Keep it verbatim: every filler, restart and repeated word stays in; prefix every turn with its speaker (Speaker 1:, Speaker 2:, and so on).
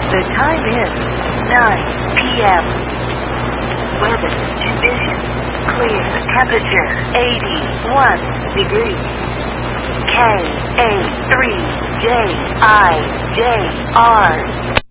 Speaker 1: The time is nine p m Weather conditions clear. Temperature eighty-one degrees. K A three J I J R